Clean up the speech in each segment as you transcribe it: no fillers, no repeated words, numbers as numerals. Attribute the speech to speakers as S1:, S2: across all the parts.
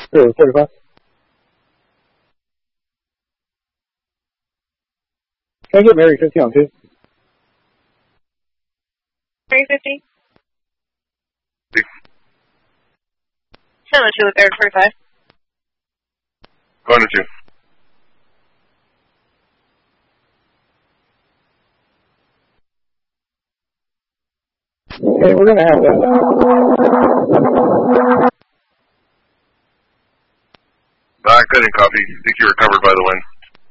S1: 45. Can I get Mary 50 on 2?
S2: Mary 50. 702 with Eric 45.
S3: Going to 2.
S1: Okay, we're going to have that.
S3: I couldn't copy. I think you were covered by the wind.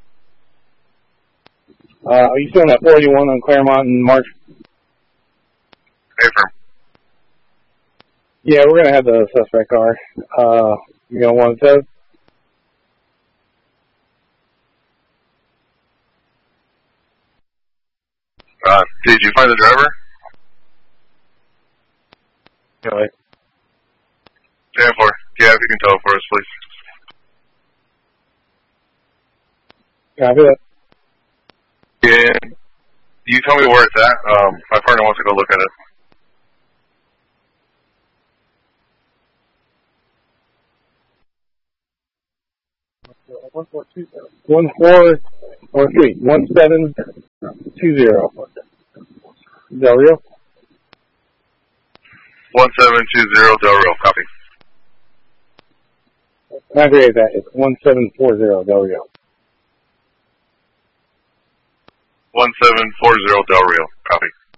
S1: Are you still in that 41 on Claremont and March?
S3: Affirm.
S1: Yeah, we're going to have the suspect car. You going to want to?
S3: Did you find the driver?
S1: Really?
S3: 10-4. Yeah, if you can tell it for us, please.
S1: Copy that.
S3: Yeah. You tell me where it's at. My partner wants to go look at it.
S1: Or 1720. Del Rio?
S3: 1720 Del Rio. Copy.
S1: I agree with that. It's 1740 Del Rio.
S3: 1740 Del Rio. Copy.